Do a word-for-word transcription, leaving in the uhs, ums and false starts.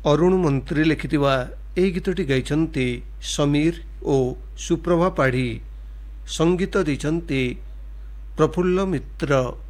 अरुण मंत्री लिखिथिबा एही गीतटी गाइछन्ति समीर ओ सुप्रभा पाढ़ी। संगीत दैछन्ति प्रफुल्ल मित्र।